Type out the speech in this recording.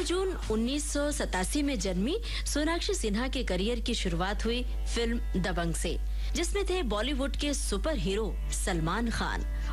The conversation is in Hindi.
9 जून 1987 में जन्मी सोनाक्षी सिन्हा के करियर की शुरुआत हुई फिल्म दबंग से, जिसमें थे बॉलीवुड के सुपर हीरो सलमान खान